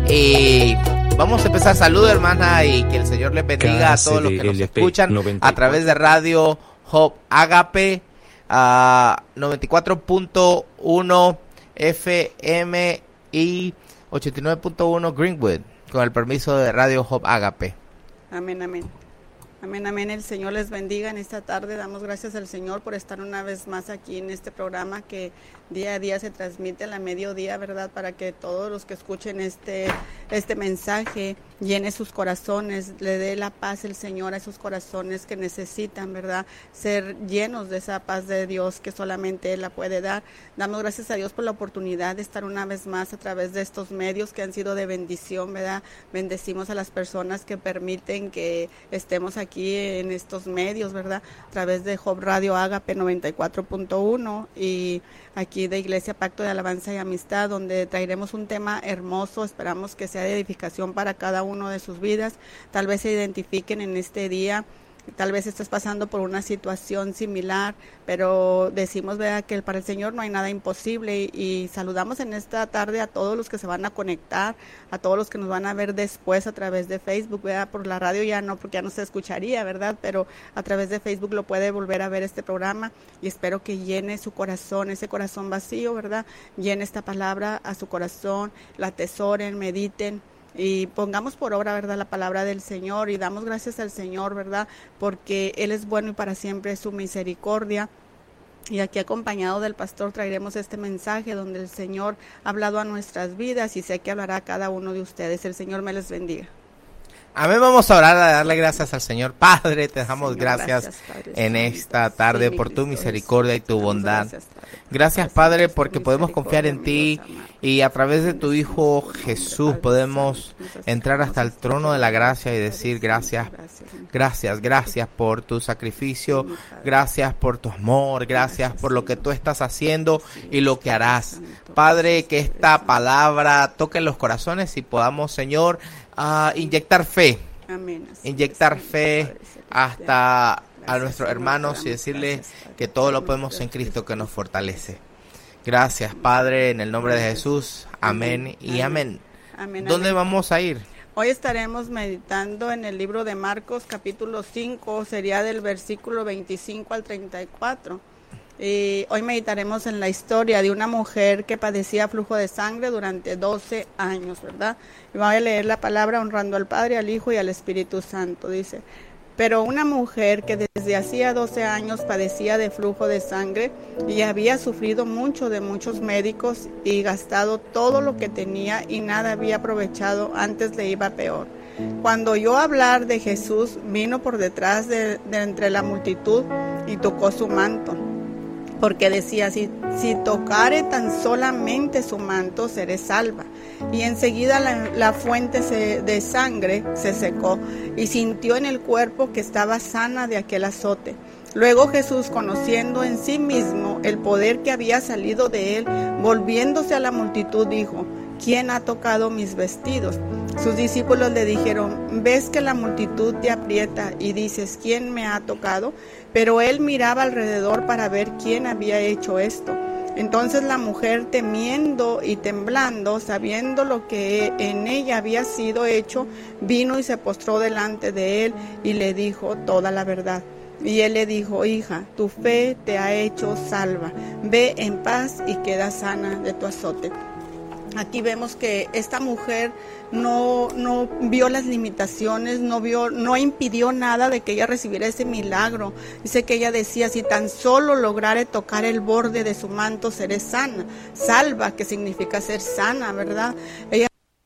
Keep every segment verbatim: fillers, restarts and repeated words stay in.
Y vamos a empezar. Saludos, hermana, y que el Señor les bendiga a todos los que nos escuchan a través de Radio Hope Agape, a noventa y cuatro punto uno F M y ochenta y nueve punto uno Greenwood, con el permiso de Radio Hope Agape. Amén, amén. Amén, amén. El Señor les bendiga en esta tarde. Damos gracias al Señor por estar una vez más aquí en este programa que día a día se transmite a la mediodía, ¿verdad? Para que todos los que escuchen este, este mensaje llene sus corazones, le dé la paz el Señor a esos corazones que necesitan, ¿verdad? Ser llenos de esa paz de Dios que solamente Él la puede dar. Damos gracias a Dios por la oportunidad de estar una vez más a través de estos medios que han sido de bendición, ¿verdad? Bendecimos a las personas que permiten que estemos aquí en estos medios, ¿verdad? A través de Hope Radio Agape noventa y cuatro punto uno y aquí de Iglesia Pacto de Alabanza y Amistad, donde traeremos un tema hermoso. Esperamos que sea de edificación para cada uno de sus vidas. Tal vez se identifiquen en este día, tal vez estés pasando por una situación similar, pero decimos, ¿verdad?, que para el Señor no hay nada imposible, y, y saludamos en esta tarde a todos los que se van a conectar, a todos los que nos van a ver después a través de Facebook, ¿verdad? Por la radio ya no, porque ya no se escucharía, ¿verdad? Pero a través de Facebook lo puede volver a ver este programa, y espero que llene su corazón, ese corazón vacío, ¿verdad? Llene esta palabra a su corazón, la atesoren, mediten, y pongamos por obra, ¿verdad?, la palabra del Señor, y damos gracias al Señor, ¿verdad?, porque Él es bueno y para siempre es su misericordia. Y aquí acompañado del pastor traeremos este mensaje donde el Señor ha hablado a nuestras vidas, y sé que hablará a cada uno de ustedes. El Señor me les bendiga. Amén. Vamos a orar, a darle gracias al Señor. Padre, te damos Señor, gracias, gracias Padre, en esta tarde sí, por tu misericordia y tu bondad. Gracias, Padre, gracias, Padre, porque podemos confiar en ti, y a través de tu Hijo Jesús podemos entrar hasta el trono de la gracia y decir gracias, gracias, gracias por tu sacrificio, gracias por tu amor, gracias por lo que tú estás haciendo y lo que harás. Padre, que esta palabra toque los corazones y podamos, Señor, Uh, inyectar fe, Amén. inyectar fe hasta a nuestros hermanos y decirles que todo lo podemos en Cristo que nos fortalece. Gracias, Padre, en el nombre de Jesús. Amén y amén. amén. ¿Dónde vamos a ir? Hoy estaremos meditando en el libro de Marcos, capítulo cinco, sería del versículo veinticinco al treinta y cuatro. Y hoy meditaremos en la historia de una mujer que padecía flujo de sangre durante doce años, ¿verdad? Y voy a leer la palabra honrando al Padre, al Hijo y al Espíritu Santo. Dice: pero una mujer que desde hacía doce años padecía de flujo de sangre y había sufrido mucho de muchos médicos y gastado todo lo que tenía y nada había aprovechado, antes le iba peor. Cuando oyó hablar de Jesús, vino por detrás de, de entre la multitud y tocó su manto, porque decía, si, si tocare tan solamente su manto, seré salva. Y enseguida la, la fuente se, de sangre se secó, y sintió en el cuerpo que estaba sana de aquel azote. Luego Jesús, conociendo en sí mismo el poder que había salido de él, volviéndose a la multitud, dijo: ¿quién ha tocado mis vestidos? Sus discípulos le dijeron: ¿ves que la multitud te aprieta y dices, ¿quién me ha tocado? Pero él miraba alrededor para ver quién había hecho esto. Entonces la mujer, temiendo y temblando, sabiendo lo que en ella había sido hecho, vino y se postró delante de él y le dijo toda la verdad. Y él le dijo: hija, tu fe te ha hecho salva. Ve en paz y queda sana de tu azote. Aquí vemos que esta mujer no, no vio las limitaciones, no vio, no impidió nada de que ella recibiera ese milagro. Dice que ella decía: si tan solo lograre tocar el borde de su manto, seré sana. Salva, que significa ser sana, ¿verdad? Ella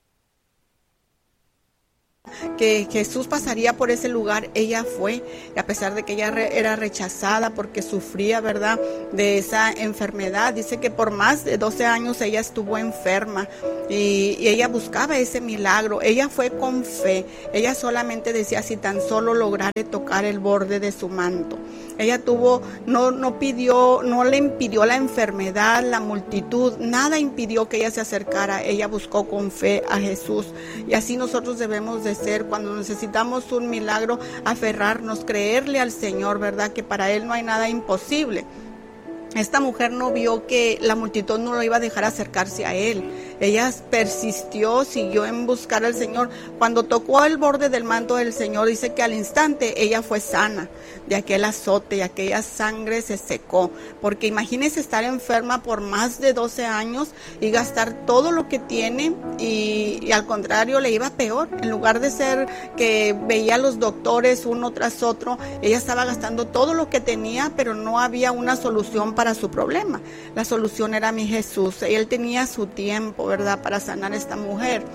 que Jesús pasaría por ese lugar, ella fue, y a pesar de que ella re, era rechazada porque sufría, ¿verdad?, de esa enfermedad. Dice que por más de doce años ella estuvo enferma, y, y ella buscaba ese milagro. Ella fue con fe, ella solamente decía: si tan solo lograre tocar el borde de su manto. Ella tuvo, no, no pidió, no le impidió la enfermedad, la multitud, nada impidió que ella se acercara. Ella buscó con fe a Jesús, y así nosotros debemos de ser cuando necesitamos un milagro: aferrarnos, creerle al Señor, ¿verdad?, que para Él no hay nada imposible. Esta mujer no vio que la multitud no lo iba a dejar acercarse a Él. ella persistió, siguió en buscar al Señor. Cuando tocó el borde del manto del Señor, dice que al instante ella fue sana de aquel azote y aquella sangre se secó. Porque imagínese estar enferma por más de doce años y gastar todo lo que tiene y, y al contrario le iba peor. En lugar de ser que veía a los doctores uno tras otro, ella estaba gastando todo lo que tenía, pero no había una solución para su problema. La solución era mi Jesús. Él tenía su tiempo, ¿verdad?, para sanar a esta mujer.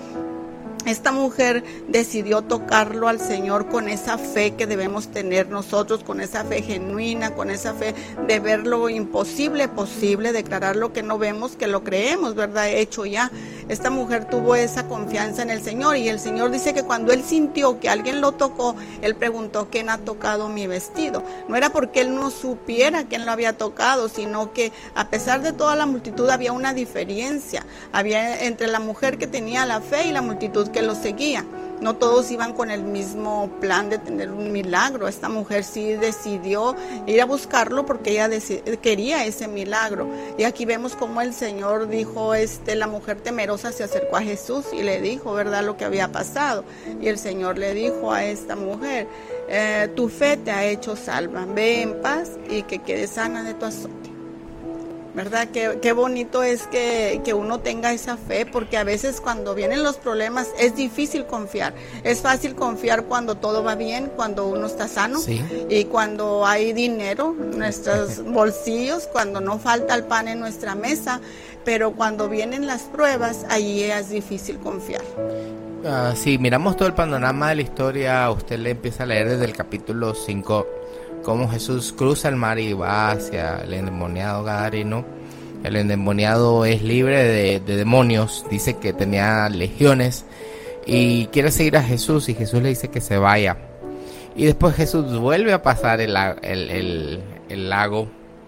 Esta mujer decidió tocarlo al Señor con esa fe que debemos tener nosotros, con esa fe genuina, con esa fe de ver lo imposible posible, declarar lo que no vemos, que lo creemos, ¿verdad?, hecho ya. Esta mujer tuvo esa confianza en el Señor y el Señor dice que cuando él sintió que alguien lo tocó, él preguntó: ¿quién ha tocado mi vestido? No era porque él no supiera quién lo había tocado, sino que a pesar de toda la multitud había una diferencia, había entre la mujer que tenía la fe y la multitud que lo seguía. No todos iban con el mismo plan de tener un milagro. Esta mujer sí decidió ir a buscarlo porque ella quería ese milagro. Y aquí vemos cómo el Señor dijo, este, la mujer temerosa se acercó a Jesús y le dijo, ¿verdad?, lo que había pasado. Y el Señor le dijo a esta mujer, eh, tu fe te ha hecho salva, ve en paz y que quedes sana de tu azote. ¿Verdad? Qué, qué bonito es que, que uno tenga esa fe, porque a veces cuando vienen los problemas es difícil confiar. Es fácil confiar cuando todo va bien, cuando uno está sano, sí, y cuando hay dinero en nuestros bolsillos, cuando no falta el pan en nuestra mesa, pero cuando vienen las pruebas, allí es difícil confiar. Uh, si miramos todo el panorama de la historia, usted le empieza a leer desde el capítulo cinco, cómo Jesús cruza el mar y va hacia el endemoniado gadareno. El endemoniado es libre de, de demonios, dice que tenía legiones y quiere seguir a Jesús, y Jesús le dice que se vaya. Y después Jesús vuelve a pasar el, el, el, el lago,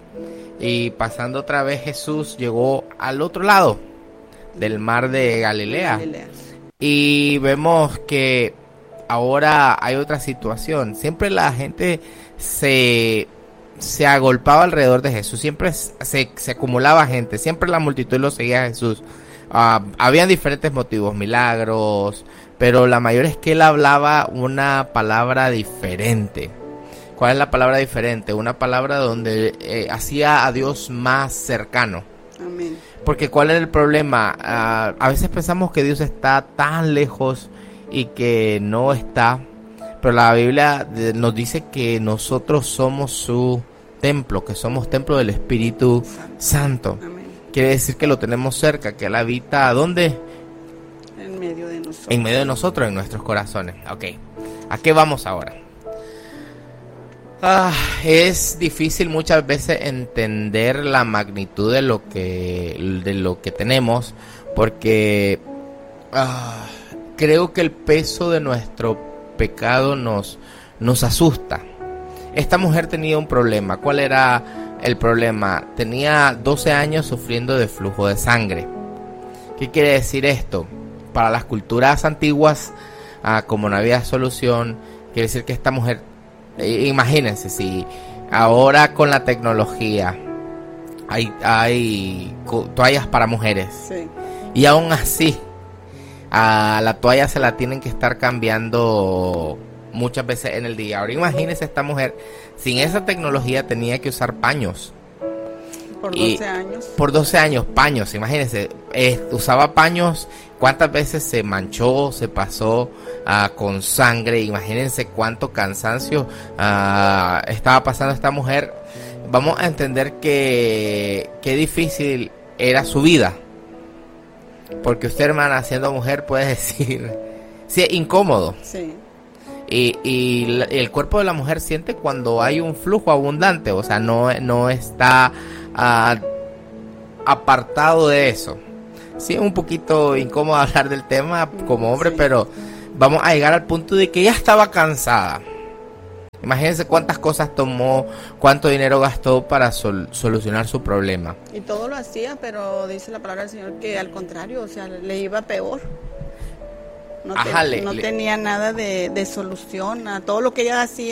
y pasando otra vez Jesús llegó al otro lado del mar de Galilea. Galilea. Y vemos que ahora hay otra situación. Siempre la gente se, se agolpaba alrededor de Jesús, siempre se, se acumulaba gente, siempre la multitud lo seguía a Jesús. Uh, habían diferentes motivos, milagros, pero la mayor es que él hablaba una palabra diferente. ¿Cuál es la palabra diferente? Una palabra donde eh, hacía a Dios más cercano. Amén. Porque ¿cuál es el problema? Uh, a veces pensamos que Dios está tan lejos y que no está, pero la Biblia nos dice que nosotros somos su templo, que somos templo del Espíritu Santo. Amén. Quiere decir que lo tenemos cerca, que Él habita ¿dónde? En medio de nosotros. En medio de nosotros, en nuestros corazones. Ok, ¿a qué vamos ahora? Ah, es difícil muchas veces entender la magnitud de lo que, de lo que tenemos, porque ah, creo que el peso de nuestro pecado nos, nos asusta. Esta mujer tenía un problema. ¿Cuál era el problema? Tenía doce años sufriendo de flujo de sangre. ¿Qué quiere decir esto? Para las culturas antiguas, ah, como no había solución, quiere decir que esta mujer, eh, imagínense, si ahora con la tecnología hay, hay toallas para mujeres, sí, y aún así a la toalla se la tienen que estar cambiando muchas veces en el día. Ahora imagínese, esta mujer sin esa tecnología tenía que usar paños. Por doce años. Por doce años, paños, imagínese. Eh, usaba paños. ¿Cuántas veces se manchó, se pasó uh, con sangre? Imagínense cuánto cansancio uh, estaba pasando esta mujer. Vamos a entender que qué difícil era su vida. Porque usted, hermana, siendo mujer, puede decir, sí, es incómodo. Sí. Y, y el cuerpo de la mujer siente cuando hay un flujo abundante, o sea, no, no está uh, apartado de eso. Sí, es un poquito incómodo hablar del tema como hombre, sí, pero vamos a llegar al punto de que ella estaba cansada. Imagínense cuántas cosas tomó, cuánto dinero gastó para sol, solucionar su problema. Y todo lo hacía, pero dice la palabra del Señor que al contrario, o sea, le iba peor. No, Ajá, te, le, no le, tenía nada de, de solución a todo lo que ella hacía.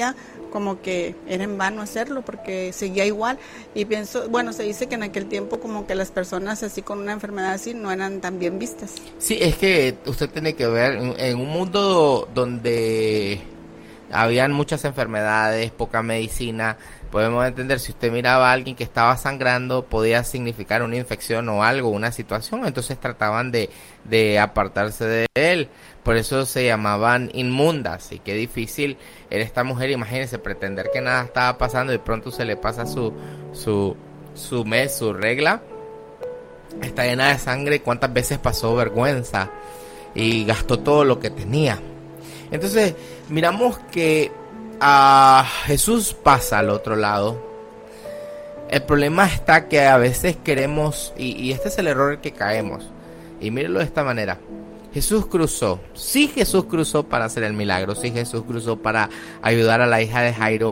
como que era en vano hacerlo porque seguía igual. Y pienso, bueno, se dice que en aquel tiempo como que las personas así con una enfermedad así no eran tan bien vistas. Sí, es que usted tiene que ver, en, en un mundo donde habían muchas enfermedades, poca medicina, podemos entender, si usted miraba a alguien que estaba sangrando, podía significar una infección o algo, una situación, entonces trataban de, de apartarse de él. Por eso se llamaban inmundas, y qué difícil era esta mujer, imagínense, pretender que nada estaba pasando y de pronto se le pasa su, su, su mes, su regla, está llena de sangre, cuántas veces pasó vergüenza y gastó todo lo que tenía. Entonces miramos que a Jesús pasa al otro lado. El problema está que a veces queremos, y, y este es el error en que caemos, y mírenlo de esta manera. Jesús cruzó, sí Jesús cruzó para hacer el milagro, sí Jesús cruzó para ayudar a la hija de Jairo,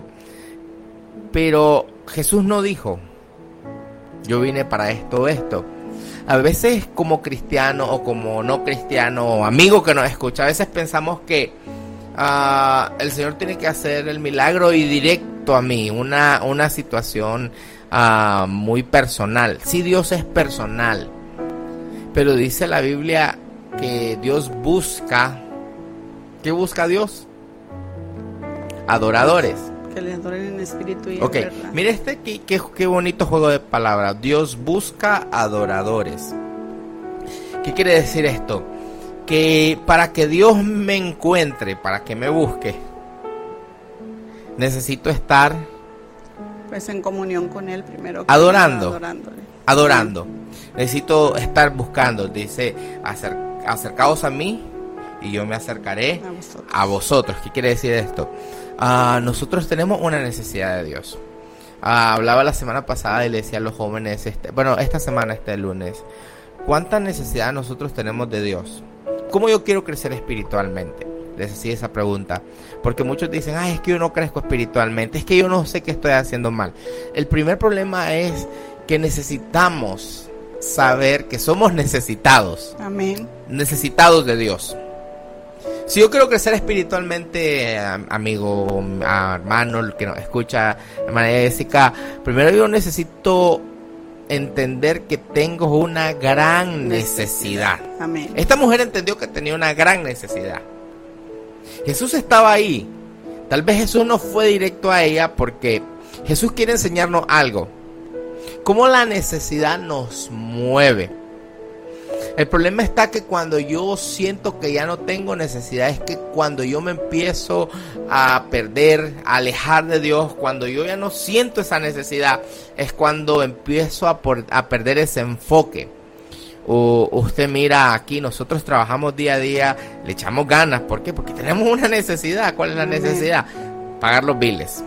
pero Jesús no dijo, yo vine para esto, esto. A veces como cristiano o como no cristiano o amigo que nos escucha, a veces pensamos que uh, el Señor tiene que hacer el milagro y directo a mí, una, una situación uh, muy personal. Sí, Dios es personal, pero dice la Biblia que Dios busca, ¿qué busca Dios? Adoradores. Que le adoren en espíritu y okay. en verdad. Mire este, qué, qué, qué bonito juego de palabras. Dios busca adoradores. ¿Qué quiere decir esto? Que para que Dios me encuentre, para que me busque, necesito estar pues en comunión con Él primero. Adorando. Adorándole. Adorando. Necesito estar buscando. Dice, acer, acercaos a mí y yo me acercaré a vosotros. A vosotros. ¿Qué quiere decir esto? Uh, nosotros tenemos una necesidad de Dios. Uh, hablaba la semana pasada y le decía a los jóvenes, este, bueno, esta semana, este lunes, ¿cuánta necesidad nosotros tenemos de Dios? ¿Cómo yo quiero crecer espiritualmente? Les hacía esa pregunta, porque muchos dicen, ay, es que yo no crezco espiritualmente, es que yo no sé qué estoy haciendo mal. El primer problema es que necesitamos saber que somos necesitados. Amén. Necesitados de Dios. Si yo quiero crecer espiritualmente, amigo, hermano, el que nos escucha, hermana Jessica, primero yo necesito entender que tengo una gran necesidad. Amén. Esta mujer entendió que tenía una gran necesidad. Jesús estaba ahí. Tal vez Jesús no fue directo a ella porque Jesús quiere enseñarnos algo. Cómo la necesidad nos mueve. El problema está que cuando yo siento que ya no tengo necesidad, es que cuando yo me empiezo a perder, a alejar de Dios, cuando yo ya no siento esa necesidad, es cuando empiezo a, por, a perder ese enfoque. O usted mira aquí, nosotros trabajamos día a día, le echamos ganas. ¿Por qué? Porque tenemos una necesidad. ¿Cuál es la necesidad? Pagar los biles.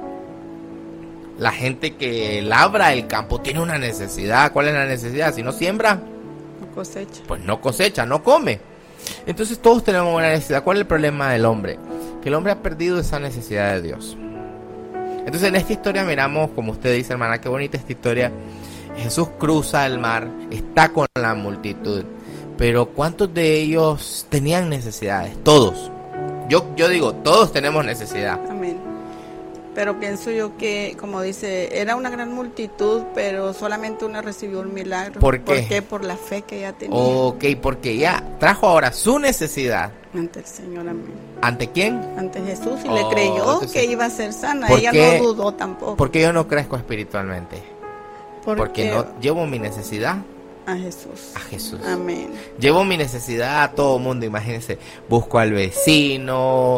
La gente que labra el campo tiene una necesidad. ¿Cuál es la necesidad? Si no siembra, cosecha. Pues no cosecha, no come. Entonces todos tenemos una necesidad. ¿Cuál es el problema del hombre? Que el hombre ha perdido esa necesidad de Dios. Entonces en esta historia miramos, como usted dice, hermana, qué bonita esta historia. Jesús cruza el mar, está con la multitud, pero ¿cuántos de ellos tenían necesidades? Todos. Yo, yo digo, todos tenemos necesidad. Amén. Pero pienso yo que, como dice, era una gran multitud, pero solamente una recibió un milagro. ¿Por qué? ¿Por qué? Por la fe que ella tenía. Ok, porque ella trajo ahora su necesidad. Ante el Señor, amén. ¿Ante quién? Ante Jesús, y oh, le creyó entonces, que iba a ser sana. ¿por Ella qué, no dudó tampoco. ¿Por qué yo no crezco espiritualmente? Porque, porque no llevo mi necesidad a Jesús. A Jesús. Amén. Llevo mi necesidad a todo mundo, imagínense. Busco al vecino,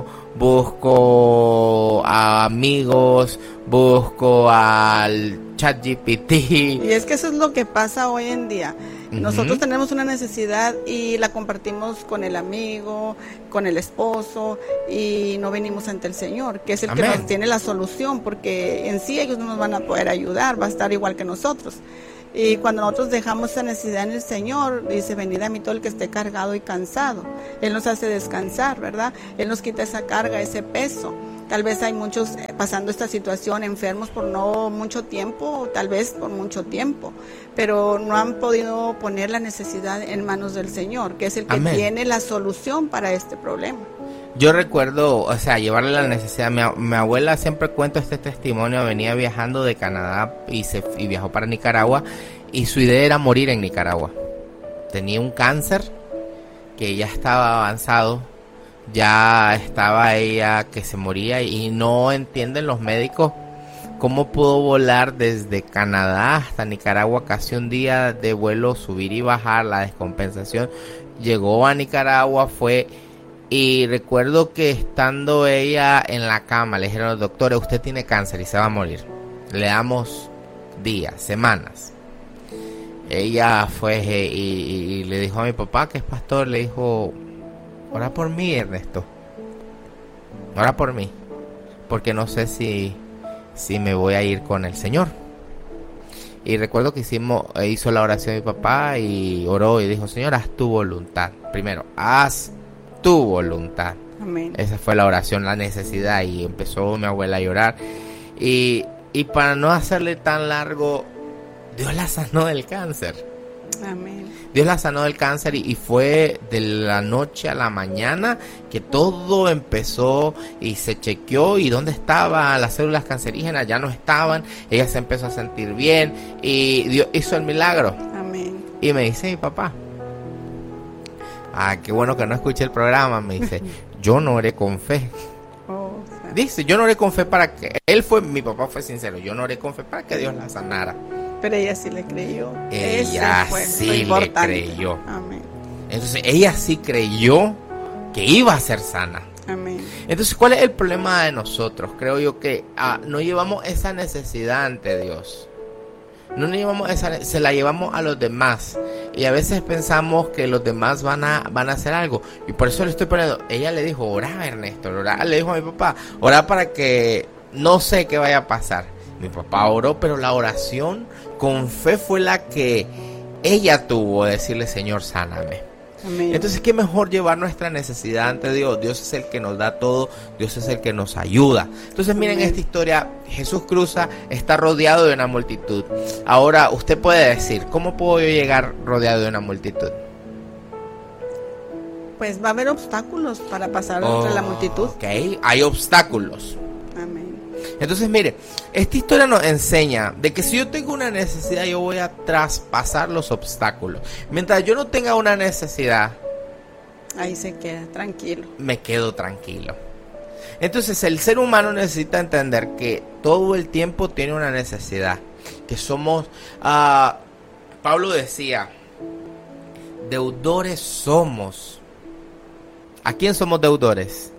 busco a amigos, busco al ChatGPT. Y es que eso es lo que pasa hoy en día. Uh-huh. Nosotros tenemos una necesidad y la compartimos con el amigo, con el esposo, y no venimos ante el Señor, que es el Amén. Que nos tiene la solución, porque en sí ellos no nos van a poder ayudar, va a estar igual que nosotros. Y cuando nosotros dejamos esa necesidad en el Señor, dice, venid a mí todo el que esté cargado y cansado. Él nos hace descansar, ¿verdad? Él nos quita esa carga, ese peso. Tal vez hay muchos pasando esta situación, enfermos por no mucho tiempo, tal vez por mucho tiempo, pero no han podido poner la necesidad en manos del Señor, que es el que Amén. Tiene la solución para este problema. Yo recuerdo, o sea, llevarle la necesidad. Mi, mi abuela, siempre cuento este testimonio, venía viajando de Canadá y, se, y viajó para Nicaragua, y su idea era morir en Nicaragua. Tenía un cáncer que ya estaba avanzado, ya estaba ella que se moría, y no entienden los médicos cómo pudo volar desde Canadá hasta Nicaragua, casi un día de vuelo, subir y bajar, la descompensación. Llegó a Nicaragua, fue... Y recuerdo que estando ella en la cama, le dijeron los doctores, usted tiene cáncer y se va a morir. Le damos días, semanas. Ella fue y, y, y le dijo a mi papá, que es pastor, le dijo, ora por mí, Ernesto. Ora por mí. Porque no sé si, si me voy a ir con el Señor. Y recuerdo que hicimos, hizo la oración de mi papá y oró y dijo, Señor, haz tu voluntad. Primero, haz tu voluntad. Amén. Esa fue la oración, la necesidad, y empezó mi abuela a llorar. Y, y para no hacerle tan largo, Dios la sanó del cáncer. Amén. Dios la sanó del cáncer y, y fue de la noche a la mañana que todo empezó y se chequeó, y dónde estaban las células cancerígenas, ya no estaban. Ella se empezó a sentir bien y Dios hizo el milagro. Amén. Y me dice mi papá, ah, qué bueno que no escuché el programa, me dice, yo no oré con fe. Oh, sí. Dice, yo no oré con fe para que, él fue, mi papá fue sincero, yo no oré con fe para que Dios la sanara. Pero ella sí le creyó. Ella Ese fue sí lo le importante. creyó. Amén. Entonces, ella sí creyó que iba a ser sana. Amén. Entonces, ¿cuál es el problema de nosotros? Creo yo que ah, no llevamos esa necesidad ante Dios. No nos llevamos esa, se la llevamos a los demás. Y a veces pensamos que los demás van a, van a hacer algo. Y por eso le estoy poniendo, ella le dijo, orá, Ernesto, orá, le dijo a mi papá, orá para que no sé qué vaya a pasar. Mi papá oró, pero la oración con fe fue la que ella tuvo de decirle, Señor, sáname. Amén. Entonces, ¿qué mejor llevar nuestra necesidad ante Dios? Dios es el que nos da todo, Dios es el que nos ayuda. Entonces, miren, Amén. Esta historia, Jesús cruza, está rodeado de una multitud. Ahora, usted puede decir, ¿cómo puedo yo llegar rodeado de una multitud? Pues va a haber obstáculos para pasar oh, entre la multitud. Ok, hay obstáculos. Amén. Entonces, mire, esta historia nos enseña de que si yo tengo una necesidad, yo voy a traspasar los obstáculos. Mientras yo no tenga una necesidad, ahí se queda tranquilo. Me quedo tranquilo. Entonces, el ser humano necesita entender que todo el tiempo tiene una necesidad. Que somos, uh, Pablo decía, deudores somos. ¿A quién somos deudores?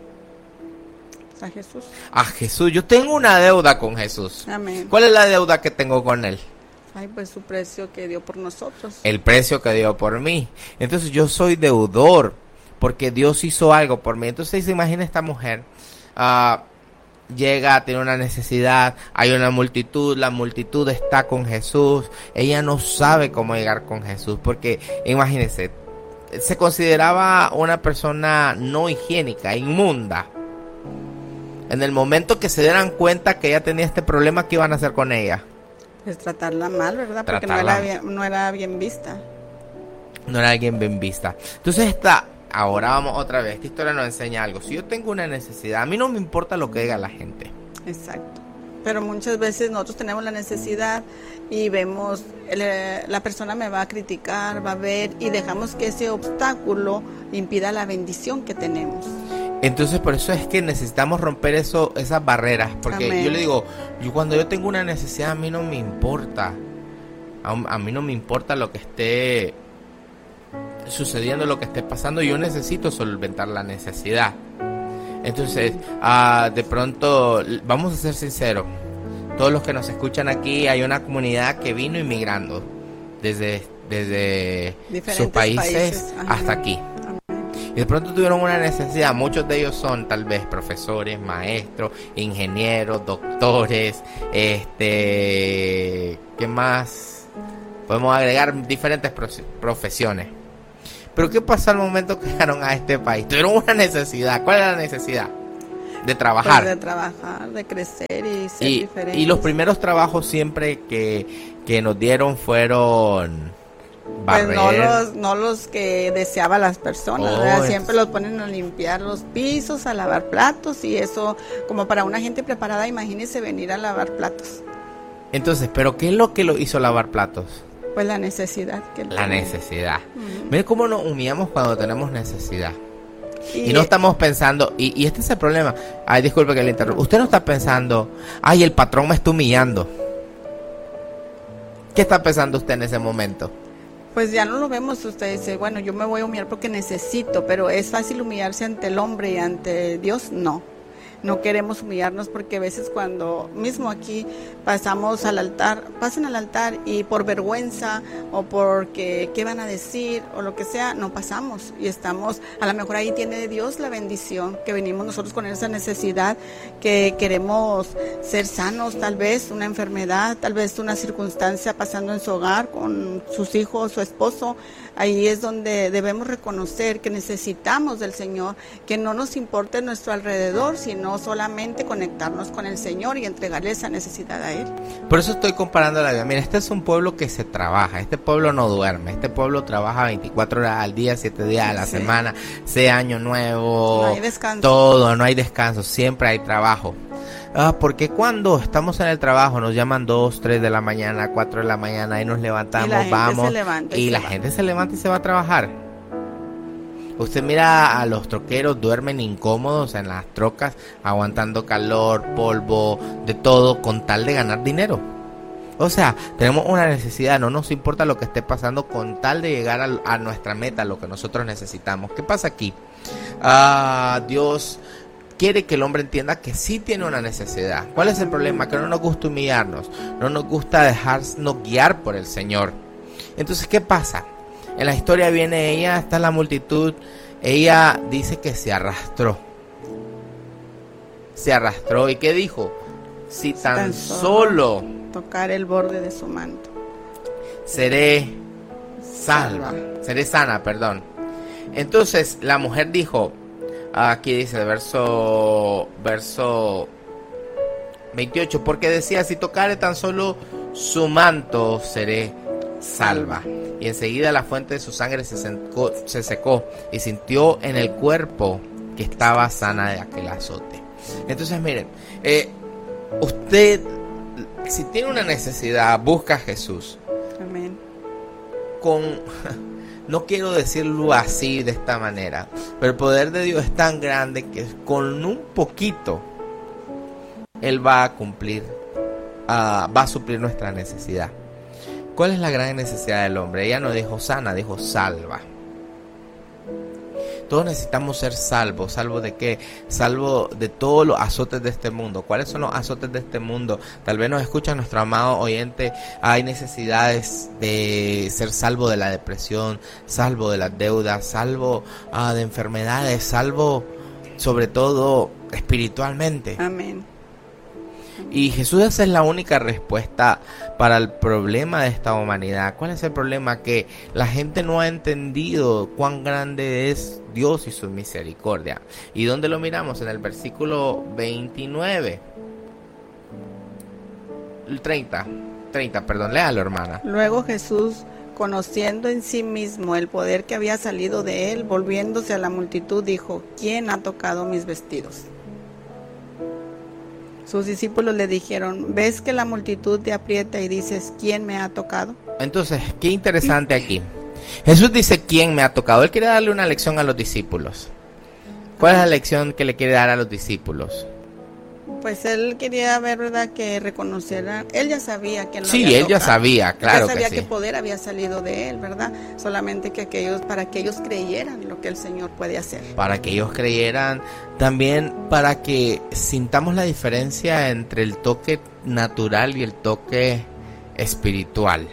A Jesús. A Jesús. Yo tengo una deuda con Jesús. Amén. ¿Cuál es la deuda que tengo con Él? Ay, pues su precio que dio por nosotros. El precio que dio por mí. Entonces yo soy deudor porque Dios hizo algo por mí. Entonces se imagina esta mujer. Uh, llega, tiene una necesidad, hay una multitud, la multitud está con Jesús. Ella no sabe cómo llegar con Jesús porque, imagínense, se consideraba una persona no higiénica, inmunda. En el momento que se dieran cuenta que ella tenía este problema, ¿qué iban a hacer con ella? Pues tratarla mal, ¿verdad? Porque Tratarla. no era bien, no era bien vista. No era alguien bien vista. Entonces esta, ahora vamos otra vez, esta historia nos enseña algo. Si yo tengo una necesidad, a mí no me importa lo que diga la gente. Exacto. Pero muchas veces nosotros tenemos la necesidad y vemos, el, la persona me va a criticar, va a ver, y dejamos que ese obstáculo impida la bendición que tenemos. Entonces por eso es que necesitamos romper eso, esas barreras, porque Amén. Yo le digo, yo cuando yo tengo una necesidad, a mí no me importa, a, a mí no me importa lo que esté sucediendo, lo que esté pasando, yo necesito solventar la necesidad. Entonces, uh, de pronto, vamos a ser sinceros, todos los que nos escuchan aquí, hay una comunidad que vino inmigrando desde, desde sus países, países. hasta aquí. Y de pronto tuvieron una necesidad. Muchos de ellos son tal vez profesores, maestros, ingenieros, doctores, este, ¿qué más? Podemos agregar diferentes profesiones. Pero ¿qué pasó al momento que llegaron a este país? Tuvieron una necesidad. ¿Cuál era la necesidad? De trabajar. Pues de trabajar, de crecer y ser y, diferentes. Y los primeros trabajos siempre que, que nos dieron fueron Pues no los, no los que deseaba las personas, oh, siempre los ponen a limpiar los pisos, a lavar platos, y eso, como para una gente preparada, imagínese venir a lavar platos. Entonces, ¿pero qué es lo que lo hizo lavar platos? Pues la necesidad. Que la tenía. necesidad. Uh-huh. Mire cómo nos humillamos cuando tenemos necesidad. Y, y no estamos pensando, y, y este es el problema. Ay, disculpe que le interrumpa. Usted no está pensando, ay, el patrón me está humillando. ¿Qué está pensando usted en ese momento? Pues ya no lo vemos, usted dice, bueno, yo me voy a humillar porque necesito, pero ¿es fácil humillarse ante el hombre y ante Dios? No. No queremos humillarnos porque a veces cuando mismo aquí pasamos al altar, pasan al altar y por vergüenza o porque qué van a decir o lo que sea, no pasamos y estamos, a lo mejor ahí tiene Dios la bendición, que venimos nosotros con esa necesidad, que queremos ser sanos, tal vez una enfermedad, tal vez una circunstancia pasando en su hogar con sus hijos, su esposo. Ahí es donde debemos reconocer que necesitamos del Señor, que no nos importe nuestro alrededor, sino solamente conectarnos con el Señor y entregarle esa necesidad a Él. Por eso estoy comparando la vida. Mira, este es un pueblo que se trabaja, este pueblo no duerme, este pueblo trabaja veinticuatro horas al día, siete días a la sí. semana, sea año nuevo, no hay descanso. Todo, no hay descanso, siempre hay trabajo. Ah, porque cuando estamos en el trabajo nos llaman dos, tres de la mañana, cuatro de la mañana y nos levantamos, y vamos y, y la va. gente se levanta y se va a trabajar. Usted mira a los troqueros, duermen incómodos en las trocas, aguantando calor, polvo, de todo, con tal de ganar dinero. O sea, tenemos una necesidad, no nos importa lo que esté pasando con tal de llegar a, a nuestra meta, lo que nosotros necesitamos. ¿Qué pasa aquí? Ah, Dios quiere que el hombre entienda que sí tiene una necesidad. ¿Cuál es el problema? Que no nos gusta humillarnos, no nos gusta dejarnos guiar por el Señor. Entonces, ¿qué pasa? En la historia viene ella, está la multitud, ella dice que se arrastró. Se arrastró, ¿y qué dijo? Si tan, tan solo, solo tocar el borde de su manto, seré salva, seré sana, perdón. Entonces, la mujer dijo, aquí dice, verso, verso veintiocho, porque decía, si tocare tan solo su manto, seré salva. Y enseguida la fuente de su sangre se secó, se secó y sintió en el cuerpo que estaba sana de aquel azote. Entonces, miren, eh, usted, si tiene una necesidad, busca a Jesús. Amén. Con... No quiero decirlo así, de esta manera, pero el poder de Dios es tan grande que con un poquito Él va a cumplir, uh, va a suplir nuestra necesidad. ¿Cuál es la gran necesidad del hombre? Ella no dijo sana, dijo salva. Todos necesitamos ser salvos. ¿Salvos de qué? Salvo de todos los azotes de este mundo. ¿Cuáles son los azotes de este mundo? Tal vez nos escucha nuestro amado oyente. Hay necesidades de ser salvo de la depresión, salvo de las deudas, salvo uh, de enfermedades, salvo sobre todo espiritualmente. Amén. Y Jesús, esa es la única respuesta para el problema de esta humanidad. ¿Cuál es el problema? Que la gente no ha entendido cuán grande es Dios y su misericordia. ¿Y dónde lo miramos? En el versículo veintinueve. El treinta. treinta, perdón, léalo, hermana. Luego Jesús, conociendo en sí mismo el poder que había salido de él, volviéndose a la multitud, dijo, ¿quién ha tocado mis vestidos? Sus discípulos le dijeron, ¿ves que la multitud te aprieta y dices, ¿quién me ha tocado? Entonces, qué interesante aquí. Jesús dice, ¿quién me ha tocado? Él quiere darle una lección a los discípulos. ¿Cuál es la lección que le quiere dar a los discípulos? Pues él quería ver, ¿verdad?, que reconocieran. Él ya sabía que no Sí, había él tocado. ya sabía, claro él ya sabía que que sí. poder había salido de él, ¿verdad? Solamente que aquellos, para que ellos creyeran lo que el Señor puede hacer. Para que ellos creyeran, también para que sintamos la diferencia entre el toque natural y el toque espiritual.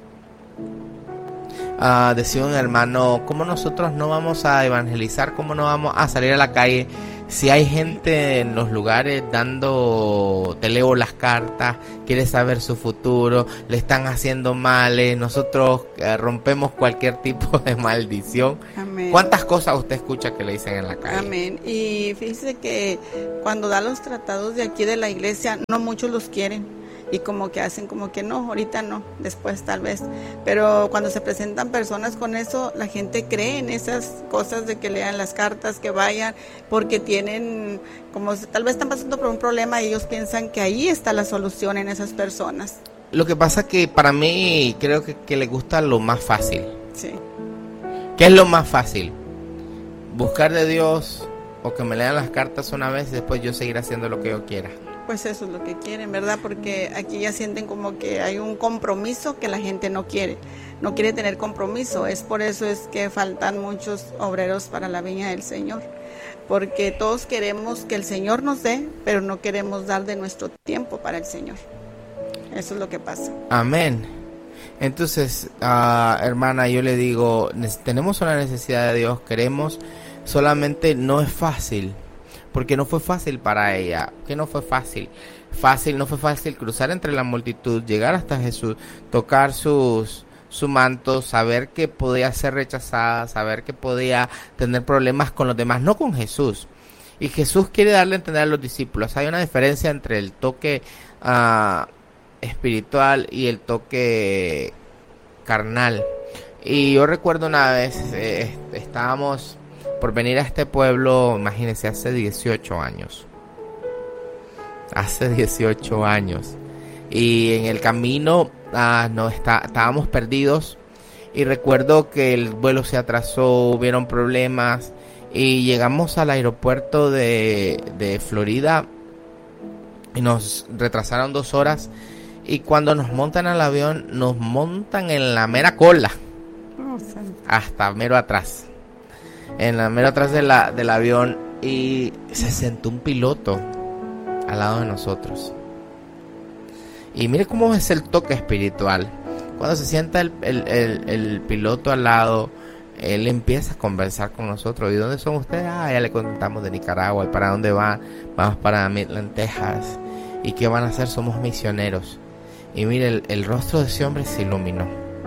Uh, decía un hermano, ¿cómo nosotros no vamos a evangelizar? ¿Cómo no vamos a salir a la calle si hay gente en los lugares dando, te leo las cartas, quiere saber su futuro, le están haciendo males, nosotros eh, rompemos cualquier tipo de maldición? Amén. ¿Cuántas cosas usted escucha que le dicen en la calle? Amén. Y fíjese que cuando da los tratados de aquí de la iglesia, no muchos los quieren. y como que hacen como que no, ahorita no, después tal vez. Pero cuando se presentan personas con eso, la gente cree en esas cosas de que lean las cartas, que vayan, porque tienen, como tal vez están pasando por un problema y ellos piensan que ahí está la solución en esas personas. Lo que pasa que para mí creo que, que le gusta lo más fácil. Sí. ¿Qué es lo más fácil? Buscar de Dios o que me lean las cartas una vez y después yo seguir haciendo lo que yo quiera. Pues eso es lo que quieren, ¿verdad? Porque aquí ya sienten como que hay un compromiso que la gente no quiere. No quiere tener compromiso. Es por eso es que faltan muchos obreros para la viña del Señor. Porque todos queremos que el Señor nos dé, pero no queremos dar de nuestro tiempo para el Señor. Eso es lo que pasa. Amén. Entonces, uh, hermana, yo le digo, tenemos una necesidad de Dios, queremos, solamente no es fácil, porque no fue fácil para ella. ¿Qué no fue fácil? Fácil, no fue fácil cruzar entre la multitud, llegar hasta Jesús, tocar sus, su manto, saber que podía ser rechazada, saber que podía tener problemas con los demás, no con Jesús. Y Jesús quiere darle a entender a los discípulos, hay una diferencia entre el toque uh, espiritual y el toque carnal. Y yo recuerdo una vez, eh, estábamos por venir a este pueblo, imagínense, hace dieciocho años. Hace dieciocho años. Y en el camino ah, no, está, estábamos perdidos. Y recuerdo que el vuelo se atrasó, hubieron problemas. Y llegamos al aeropuerto de, de Florida. Y nos retrasaron dos horas. Y cuando nos montan al avión, nos montan en la mera cola. Oh, hasta mero atrás. En la mero atrás de la, del avión. Y se sentó un piloto al lado de nosotros. Y mire cómo es el toque espiritual. Cuando se sienta el, el, el, el piloto al lado, él empieza a conversar con nosotros. ¿Y dónde son ustedes? Ah, ya le contamos de Nicaragua. ¿Y para dónde van? Vamos para Midland, Texas. ¿Y qué van a hacer? Somos misioneros. Y mire, el, el rostro de ese hombre se iluminó.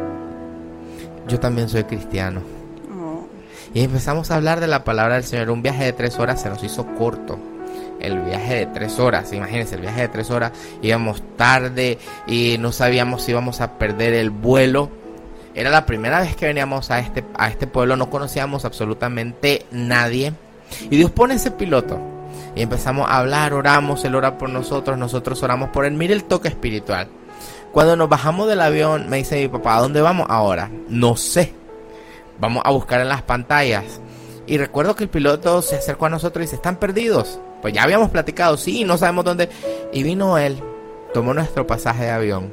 Yo también soy cristiano. Oh. Y empezamos a hablar de la palabra del Señor. Un viaje de tres horas se nos hizo corto. El viaje de tres horas, imagínense, el viaje de tres horas, íbamos tarde y no sabíamos si íbamos a perder el vuelo. Era la primera vez que veníamos a este, a este pueblo, no conocíamos absolutamente nadie. Y Dios pone ese piloto. Y empezamos a hablar, oramos, Él ora por nosotros, nosotros oramos por Él. Mire el toque espiritual. Cuando nos bajamos del avión, me dice mi papá, ¿a dónde vamos ahora? No sé. Vamos a buscar en las pantallas. Y recuerdo que el piloto se acercó a nosotros y dice, ¿están perdidos? Pues ya habíamos platicado, sí, no sabemos dónde. Y vino él, tomó nuestro pasaje de avión.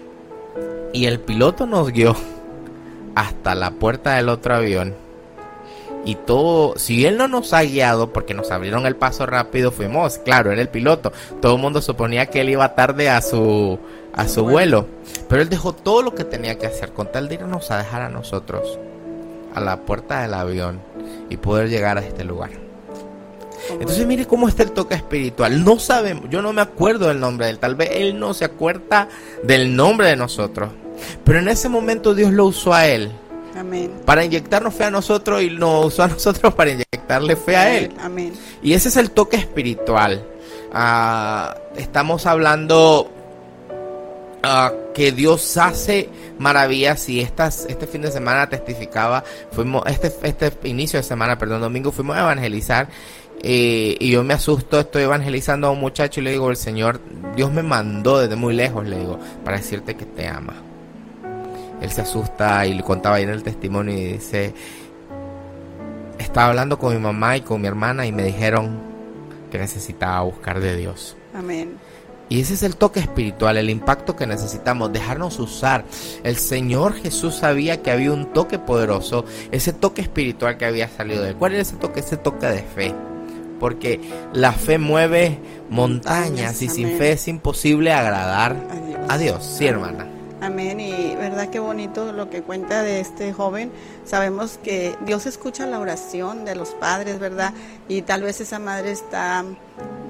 Y el piloto nos guió hasta la puerta del otro avión. Y todo, si él no nos ha guiado, porque nos abrieron el paso rápido, fuimos, claro, era el piloto. Todo el mundo suponía que él iba tarde a su, a su vuelo. Pero él dejó todo lo que tenía que hacer con tal de irnos a dejar a nosotros a la puerta del avión y poder llegar a este lugar. Entonces mire cómo está el toque espiritual. No sabemos, yo no me acuerdo del nombre de él. Tal vez él no se acuerda del nombre de nosotros. Pero en ese momento Dios lo usó a él. Amén. Para inyectarnos fe a nosotros y nos usó a nosotros para inyectarle fe a él. Amén. Y ese es el toque espiritual. Uh, estamos hablando uh, que Dios hace maravillas. Y estas, este fin de semana testificaba, fuimos este, este inicio de semana, perdón, domingo, fuimos a evangelizar. Eh, y yo me asusto, estoy evangelizando a un muchacho y le digo, el Señor, Dios me mandó desde muy lejos, le digo, para decirte que te ama. Él se asusta y le contaba ahí en el testimonio y dice, estaba hablando con mi mamá y con mi hermana y me dijeron que necesitaba buscar de Dios. Amén. Y ese es el toque espiritual, el impacto que necesitamos, dejarnos usar. El Señor Jesús sabía que había un toque poderoso, ese toque espiritual que había salido de él. ¿Cuál era ese toque? Ese toque de fe. Porque la fe mueve montañas y sin fe es imposible agradar a Dios. A Dios. Sí, hermana. Amén. Y verdad que bonito lo que cuenta de este joven. Sabemos que Dios escucha la oración de los padres, ¿verdad? Y tal vez esa madre está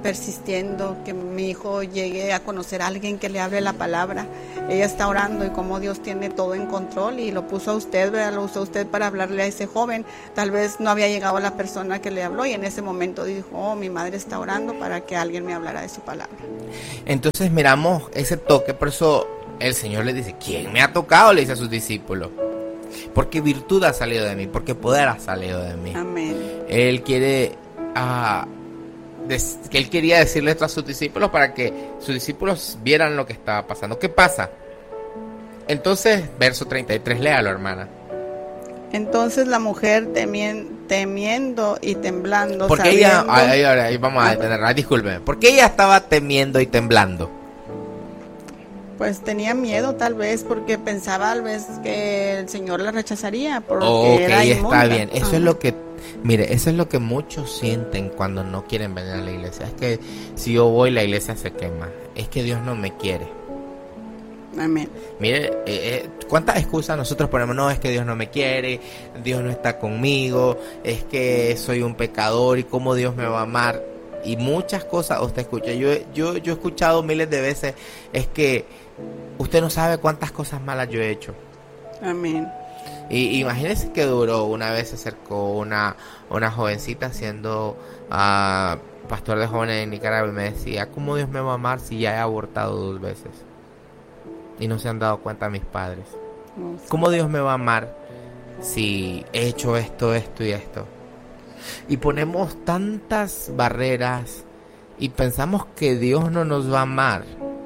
persistiendo, que mi hijo llegue a conocer a alguien que le hable la palabra. Ella está orando y como Dios tiene todo en control y lo puso a usted, ¿verdad? Lo usó a usted para hablarle a ese joven. Tal vez no había llegado la persona que le habló y en ese momento dijo, oh, mi madre está orando para que alguien me hablara de su palabra. Entonces miramos ese toque, por eso el Señor le dice, ¿quién me ha tocado? Le dice a sus discípulos. Porque virtud ha salido de mí, porque poder ha salido de mí. Amén. Él quiere, uh, des, que él quería decirle esto a sus discípulos para que sus discípulos vieran lo que estaba pasando. ¿Qué pasa? Entonces, verso treinta y tres, léalo, hermana. Entonces la mujer temien, temiendo y temblando. Porque ella, ahí, ahí, ahí vamos a detenerla, discúlpeme. ¿Por qué ella estaba temiendo y temblando? Pues tenía miedo tal vez porque pensaba tal vez que el Señor la rechazaría porque oh, era okay, inmunda. Está bien, eso Ajá. es lo que, mire, eso es lo que muchos sienten cuando no quieren venir a la iglesia. Es que si yo voy la iglesia se quema, es que Dios no me quiere. Amén. Mire, eh, eh, cuántas excusas nosotros ponemos, no, es que Dios no me quiere, Dios no está conmigo, es que soy un pecador y cómo Dios me va a amar. Y muchas cosas usted escucha, yo, yo, yo he escuchado miles de veces, es que usted no sabe cuántas cosas malas yo he hecho. Amén. Y imagínese que duró, una vez se acercó una, una jovencita siendo uh, pastor de jóvenes en Nicaragua y me decía, ¿cómo Dios me va a amar si ya he abortado dos veces? Y no se han dado cuenta mis padres. Oh, sí. ¿Cómo Dios me va a amar si he hecho esto, esto y esto? Y ponemos tantas barreras y pensamos que Dios no nos va a amar.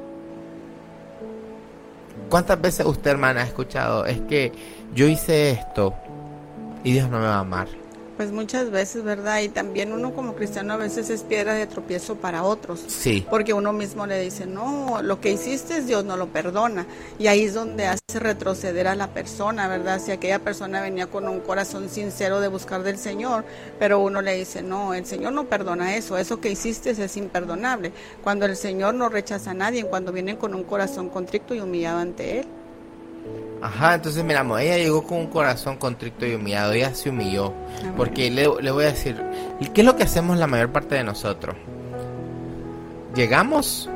¿Cuántas veces usted, hermana, ha escuchado? Es que yo hice esto y Dios no me va a amar. Pues muchas veces, ¿verdad? Y también uno como cristiano a veces es piedra de tropiezo para otros. Sí. Porque uno mismo le dice, no, lo que hiciste Dios no lo perdona. Y ahí es donde hace retroceder a la persona, ¿verdad? Si aquella persona venía con un corazón sincero de buscar del Señor, pero uno le dice, no, el Señor no perdona eso, eso que hiciste es imperdonable. Cuando el Señor no rechaza a nadie, cuando vienen con un corazón contrito y humillado ante Él. Ajá, entonces miramos, ella llegó con un corazón contrito y humillado, ella se humilló, Amén. porque le, le voy a decir, ¿qué es lo que hacemos la mayor parte de nosotros? Llegamos,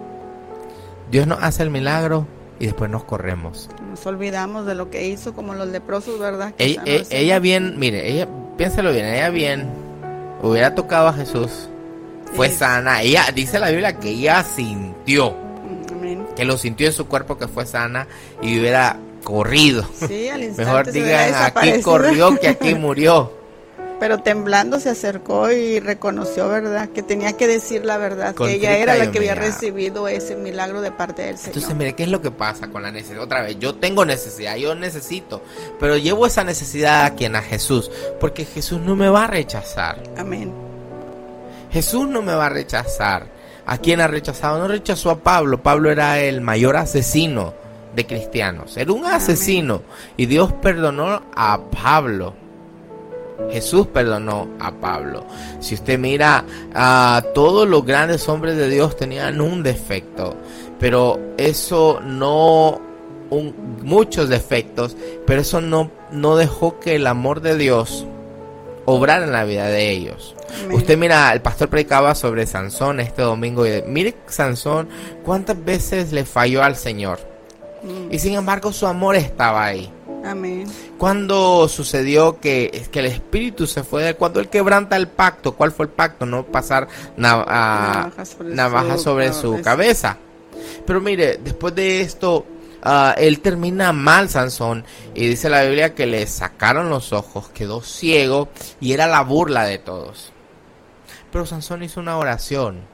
Dios nos hace el milagro y después nos corremos. Nos olvidamos de lo que hizo, como los leprosos, ¿verdad? Que Ella, ella, ella bien, mire, ella, piénsalo bien, ella bien, hubiera tocado a Jesús, fue Sí. sana, ella, dice la Biblia que ella sintió, Amén. que lo sintió en su cuerpo que fue sana y hubiera corrido. Sí, al instante Mejor se hubiera digan, aquí desaparecido. corrió que aquí murió. Pero temblando se acercó y reconoció, ¿verdad? Que tenía que decir la verdad, que ella era la que había recibido ese milagro de parte del Señor. Entonces, mire, ¿qué es lo que pasa con la necesidad? Otra vez, yo tengo necesidad, yo necesito, pero llevo esa necesidad a quien, a Jesús, porque Jesús no me va a rechazar. Amén. Jesús no me va a rechazar. ¿A quién ha rechazado? No rechazó a Pablo. Pablo era el mayor asesino de cristianos. Era un asesino. Amén. Y Dios perdonó a Pablo. Jesús perdonó a Pablo. Si usted mira, a uh, todos los grandes hombres de Dios tenían un defecto, pero eso no, un, muchos defectos, pero eso no, no dejó que el amor de Dios obrara en la vida de ellos. Amén. Usted mira, el pastor predicaba sobre Sansón este domingo y mire Sansón cuántas veces le falló al Señor, mm. y sin embargo su amor estaba ahí. Amén. Cuando sucedió que, que el espíritu se fue de él, cuando él quebranta el pacto, ¿cuál fue el pacto? No pasar nav a, navaja sobre, navaja su, sobre su cabeza. Pero mire, después de esto, uh, él termina mal, Sansón, y dice la Biblia que le sacaron los ojos, quedó ciego y era la burla de todos. Pero Sansón hizo una oración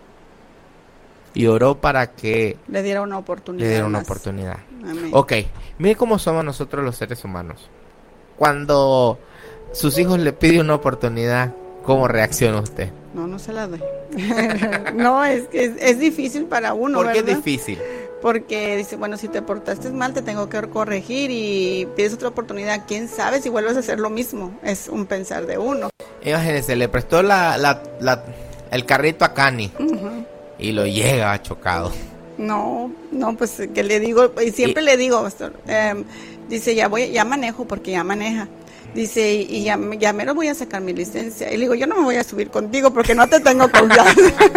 y oró para que le diera una oportunidad. Le diera una más. oportunidad. Amén. Ok, mire cómo somos nosotros los seres humanos. Cuando sus hijos le piden una oportunidad, ¿cómo reacciona usted? No, no se la doy. No, es que es, es difícil para uno, ¿Por qué ¿verdad? es difícil? Porque dice, bueno, si te portaste mal, te tengo que corregir y pides otra oportunidad. ¿Quién sabe si vuelves a hacer lo mismo? Es un pensar de uno. Imagínense, le prestó la, la, la, el carrito a Cani, uh-huh. y lo llega chocado. No, no, pues que le digo, y siempre y, le digo, pastor, eh, dice, ya voy, ya manejo porque ya maneja. Dice, y, y ya, ya mero voy a sacar mi licencia. Y le digo, yo no me voy a subir contigo porque no te tengo confianza.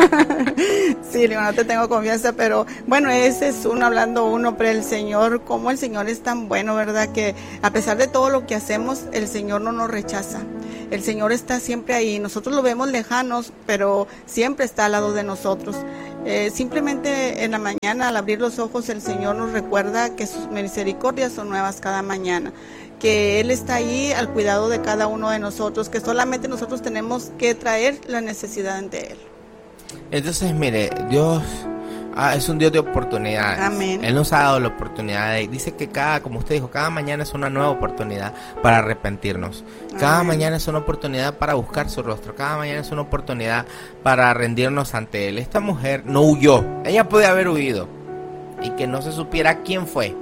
Sí, le digo, no te tengo confianza, pero bueno, ese es uno hablando uno, pero el Señor, como el Señor es tan bueno, ¿verdad? Que a pesar de todo lo que hacemos, el Señor no nos rechaza. El Señor está siempre ahí. Nosotros lo vemos lejanos, pero siempre está al lado de nosotros. Eh, simplemente en la mañana, al abrir los ojos, el Señor nos recuerda que sus misericordias son nuevas cada mañana, que Él está ahí al cuidado de cada uno de nosotros, que solamente nosotros tenemos que traer la necesidad ante Él. Entonces, mire, Dios ah, es un Dios de oportunidades. Amén. Él nos ha dado la oportunidad. Y dice que cada, como usted dijo, cada mañana es una nueva oportunidad para arrepentirnos. Cada Amén. Mañana es una oportunidad para buscar su rostro. Cada mañana es una oportunidad para rendirnos ante Él. Esta mujer no huyó. Ella puede haber huido y que no se supiera quién fue,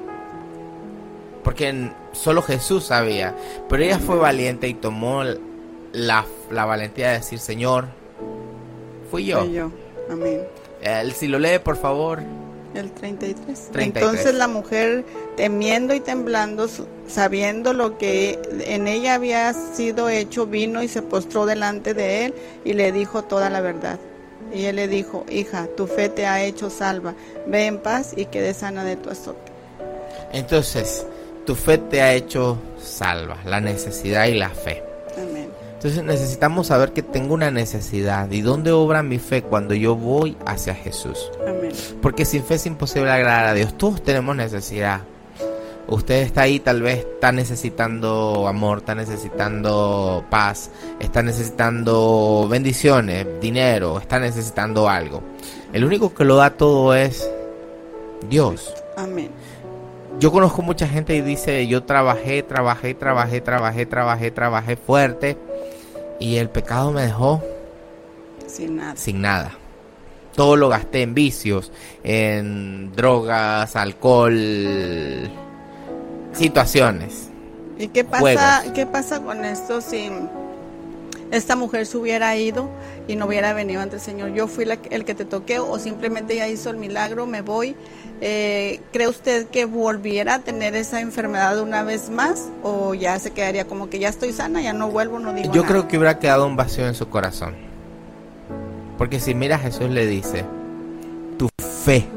porque solo Jesús sabía. Pero ella fue valiente y tomó la, la valentía de decir, Señor, fui yo. Fui yo. Amén. El, si lo lee, por favor. El treinta y tres. treinta y tres. Entonces la mujer, temiendo y temblando, sabiendo lo que en ella había sido hecho, vino y se postró delante de él y le dijo toda la verdad. Y él le dijo, hija, tu fe te ha hecho salva. Ve en paz y quede sana de tu azote. Entonces, tu fe te ha hecho salva, la necesidad y la fe. Amén. Entonces necesitamos saber que tengo una necesidad. ¿Y dónde obra mi fe? Cuando yo voy hacia Jesús. Amén. Porque sin fe es imposible agradar a Dios. Todos tenemos necesidad. Usted está ahí, tal vez está necesitando amor, está necesitando paz, está necesitando bendiciones, dinero, está necesitando algo. El único que lo da todo es Dios. Amén. Yo conozco mucha gente y dice, yo trabajé, trabajé, trabajé, trabajé, trabajé, trabajé fuerte y el pecado me dejó sin nada. Sin nada. Todo lo gasté en vicios, en drogas, alcohol, situaciones. ¿Y qué pasa, juegos. ¿Qué pasa con esto si esta mujer se hubiera ido y no hubiera venido ante el Señor? Yo fui la, el que te toqué, o simplemente ella hizo el milagro, me voy. Eh, ¿Cree usted que volviera a tener esa enfermedad una vez más? ¿O ya se quedaría como que ya estoy sana, ya no vuelvo, no digo Yo nada? creo que hubiera quedado un vacío en su corazón. Porque si mira, Jesús le dice, tu fe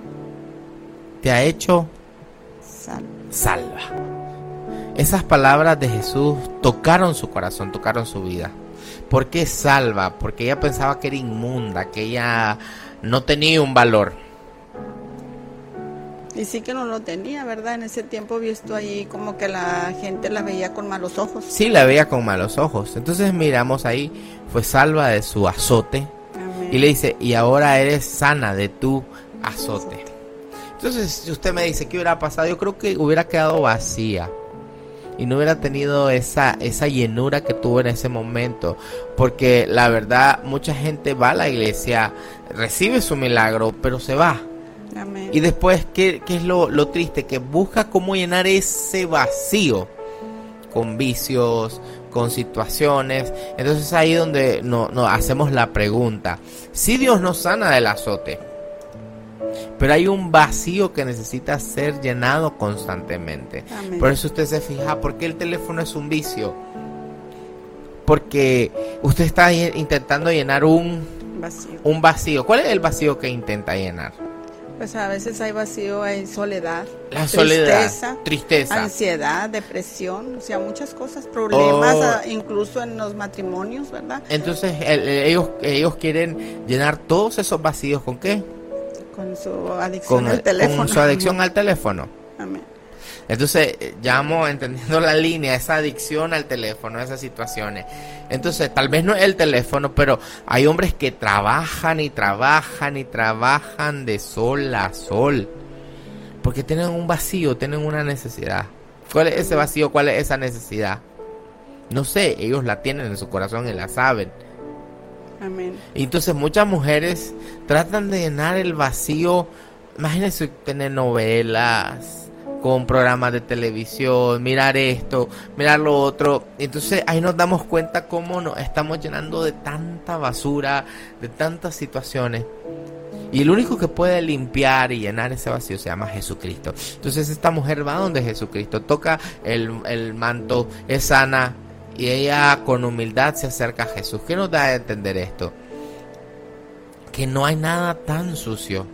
te ha hecho salva. salva. Esas palabras de Jesús tocaron su corazón, tocaron su vida. ¿Por qué salva? Porque ella pensaba que era inmunda, que ella no tenía un valor. Y sí que no lo tenía, ¿verdad? En ese tiempo visto ahí como que la gente la veía con malos ojos. Sí, la veía con malos ojos. Entonces miramos ahí, fue salva de su azote. Amén. Y le dice, y ahora eres sana de tu azote. Entonces, si usted me dice, ¿qué hubiera pasado? Yo creo que hubiera quedado vacía. Y no hubiera tenido esa, esa llenura que tuvo en ese momento. Porque la verdad, mucha gente va a la iglesia, recibe su milagro, pero se va. Amén. Y después, ¿qué, qué es lo, lo triste? Que busca cómo llenar ese vacío con vicios, con situaciones. Entonces ahí donde no, no hacemos la pregunta. Si Dios nos sana del azote, pero hay un vacío que necesita ser llenado constantemente. Amén. Por eso usted se fija, ¿por qué el teléfono es un vicio? Porque usted está intentando llenar un vacío. un vacío. ¿Cuál es el vacío que intenta llenar? Pues a veces hay vacío, hay soledad, la soledad, tristeza, tristeza, ansiedad, depresión, o sea, muchas cosas, problemas, oh. incluso en los matrimonios, ¿verdad? Entonces el, ellos ellos quieren llenar todos esos vacíos, ¿con qué? Con su adicción con, al teléfono. Con su adicción al teléfono. Amén. Entonces, ya vamos entendiendo la línea, esa adicción al teléfono, esas situaciones. Entonces, tal vez no es el teléfono, pero hay hombres que trabajan y trabajan y trabajan de sol a sol. Porque tienen un vacío, tienen una necesidad. ¿Cuál es ese vacío? ¿Cuál es esa necesidad? No sé, ellos la tienen en su corazón y la saben. Amén. Y entonces muchas mujeres tratan de llenar el vacío. Imagínense tener novelas, con programas de televisión, mirar esto, mirar lo otro. Entonces ahí nos damos cuenta cómo nos estamos llenando de tanta basura, de tantas situaciones. Y el único que puede limpiar y llenar ese vacío se llama Jesucristo. Entonces esta mujer va donde Jesucristo, toca el, el manto, es sana y ella con humildad se acerca a Jesús. ¿Qué nos da a entender esto? Que no hay nada tan sucio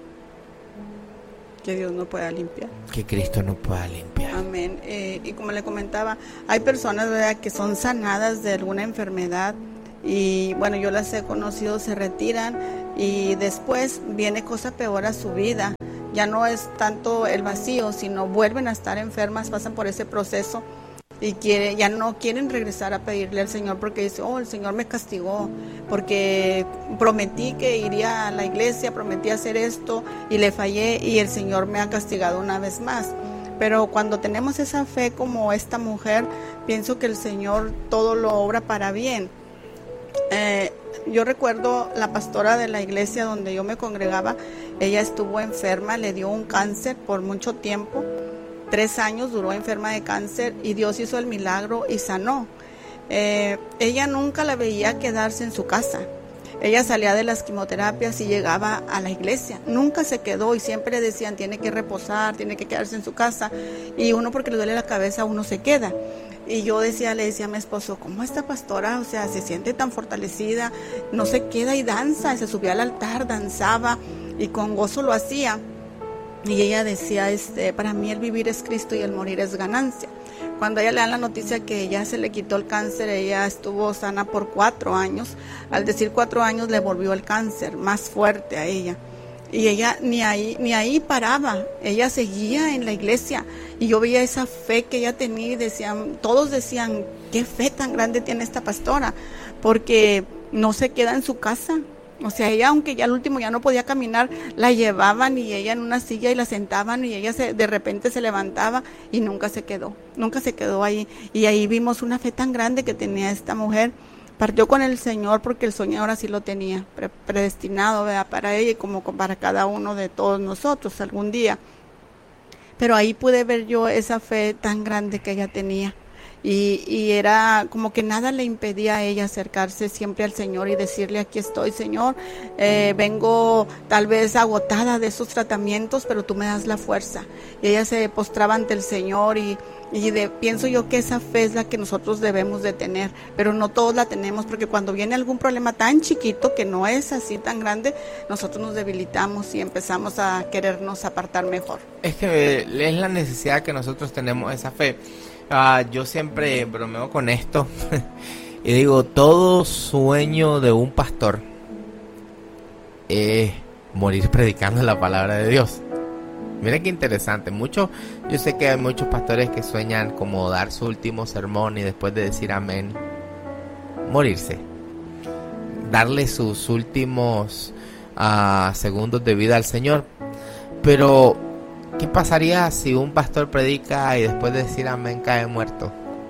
que Dios no pueda limpiar, que Cristo no pueda limpiar. Amén. Eh, y como le comentaba, hay personas, ¿verdad?, que son sanadas de alguna enfermedad y bueno, yo las he conocido, se retiran y después viene cosa peor a su vida. Ya no es tanto el vacío, sino vuelven a estar enfermas, pasan por ese proceso y quiere, ya no quieren regresar a pedirle al Señor porque dice, oh, el Señor me castigó porque prometí que iría a la iglesia, prometí hacer esto y le fallé y el Señor me ha castigado una vez más. Pero cuando tenemos esa fe como esta mujer, pienso que el Señor todo lo obra para bien. Eh, yo recuerdo la pastora de la iglesia donde yo me congregaba, ella estuvo enferma, le dio un cáncer por mucho tiempo. Tres años duró enferma de cáncer y Dios hizo el milagro y sanó. Eh, ella nunca la veía quedarse en su casa. Ella salía de las quimioterapias y llegaba a la iglesia. Nunca se quedó y siempre decían, tiene que reposar, tiene que quedarse en su casa. Y uno porque le duele la cabeza, uno se queda. Y yo decía, le decía a mi esposo, ¿cómo esta pastora, o sea, se siente tan fortalecida, no se queda y danza? Y se subía al altar, danzaba y con gozo lo hacía. Y ella decía, este, para mí el vivir es Cristo y el morir es ganancia. Cuando a ella le dan la noticia que ya se le quitó el cáncer, ella estuvo sana por cuatro años. Al decir cuatro años le volvió el cáncer más fuerte a ella. Y ella ni ahí, ni ahí paraba, ella seguía en la iglesia. Y yo veía esa fe que ella tenía y decían, todos decían, qué fe tan grande tiene esta pastora, porque no se queda en su casa. O sea, ella, aunque ya al último ya no podía caminar, la llevaban y ella en una silla y la sentaban y ella se, de repente se levantaba y nunca se quedó, nunca se quedó ahí. Y ahí vimos una fe tan grande que tenía esta mujer. Partió con el Señor porque el Señor así lo tenía pre- predestinado, ¿verdad?, para ella y como para cada uno de todos nosotros algún día. Pero ahí pude ver yo esa fe tan grande que ella tenía. Y, y era como que nada le impedía a ella acercarse siempre al Señor y decirle, aquí estoy, Señor, eh, vengo tal vez agotada de esos tratamientos, pero tú me das la fuerza. Y ella se postraba ante el Señor y, y de, pienso yo que esa fe es la que nosotros debemos de tener, pero no todos la tenemos, porque cuando viene algún problema tan chiquito, que no es así tan grande, nosotros nos debilitamos y empezamos a querernos apartar mejor. Es que es la necesidad que nosotros tenemos, esa fe. Uh, yo siempre bromeo con esto y digo, todo sueño de un pastor es morir predicando la palabra de Dios. Miren qué interesante. Muchos, yo sé que hay muchos pastores que sueñan como dar su último sermón y después de decir amén, morirse, darle sus últimos uh, segundos de vida al Señor. Pero ¿qué pasaría si un pastor predica y después de decir amén cae muerto?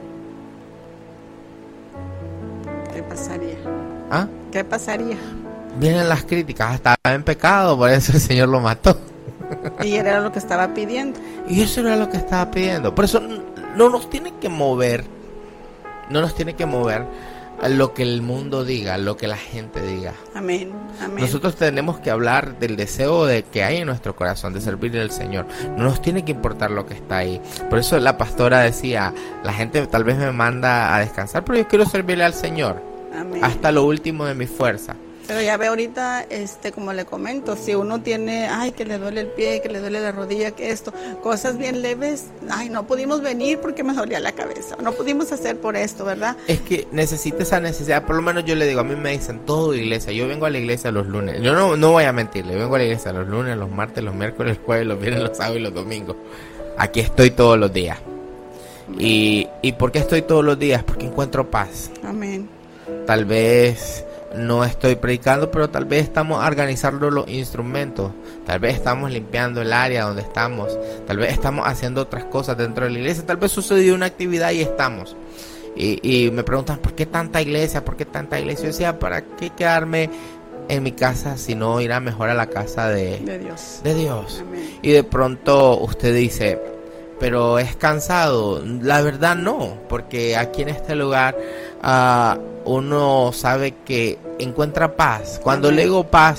¿Qué pasaría? ¿Ah? ¿Qué pasaría? Vienen las críticas, estaba en pecado, por eso el Señor lo mató. Y era lo que estaba pidiendo. Y eso era lo que estaba pidiendo. Por eso no nos tiene que mover, no nos tiene que mover lo que el mundo diga, lo que la gente diga. Amén, amén. Nosotros tenemos que hablar del deseo de que hay en nuestro corazón de servirle al Señor. No nos tiene que importar lo que está ahí. Por eso la pastora decía, la gente tal vez me manda a descansar, pero yo quiero servirle al Señor. Amén. Hasta lo último de mi fuerza. Pero ya ve ahorita, este, como le comento, si uno tiene, ay, que le duele el pie, que le duele la rodilla, que esto, cosas bien leves, ay, no pudimos venir porque me dolía la cabeza, no pudimos hacer por esto, ¿verdad? Es que necesita esa necesidad, por lo menos yo le digo, a mí me dicen, todo iglesia, yo vengo a la iglesia los lunes, yo no, no voy a mentirle, vengo a la iglesia los lunes, los martes, los miércoles, los jueves, los viernes, los sábados y los domingos. Aquí estoy todos los días. Y, ¿y por qué estoy todos los días? Porque encuentro paz. Amén. Tal vez no estoy predicando, pero tal vez estamos organizando los instrumentos, tal vez estamos limpiando el área donde estamos, tal vez estamos haciendo otras cosas dentro de la iglesia, tal vez sucedió una actividad y estamos. Y, y me preguntan, ¿por qué tanta iglesia? ¿Por qué tanta iglesia? Yo decía, ¿para qué quedarme en mi casa si no ir a mejor a la casa de, de Dios? De Dios. Amén. Y de pronto usted dice, pero es cansado. La verdad no, porque aquí en este lugar uh, uno sabe que encuentra paz. Cuando le digo paz,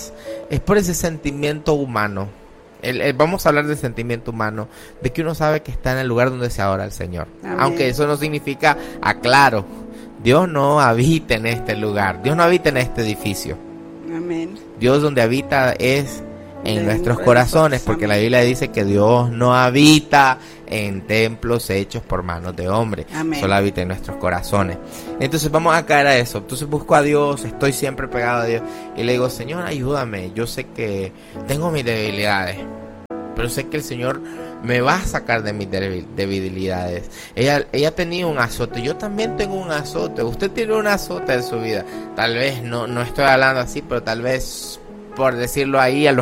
es por ese sentimiento humano. El, el, vamos a hablar del sentimiento humano, de que uno sabe que está en el lugar donde se adora al Señor. Amén. Aunque eso no significa, aclaro, Dios no habita en este lugar, Dios no habita en este edificio. Amén. Dios donde habita es en nuestros corazones, porque la Biblia dice que Dios no habita en templos hechos por manos de hombres, Amén. Solo habita en nuestros corazones. Entonces vamos a caer a eso. Entonces busco a Dios, estoy siempre pegado a Dios y le digo, Señor, ayúdame, yo sé que tengo mis debilidades, pero sé que el Señor me va a sacar de mis debilidades. Ella, ella tenía un azote, yo también tengo un azote, usted tiene un azote en su vida. Tal vez no, no estoy hablando así, pero tal vez por decirlo ahí a los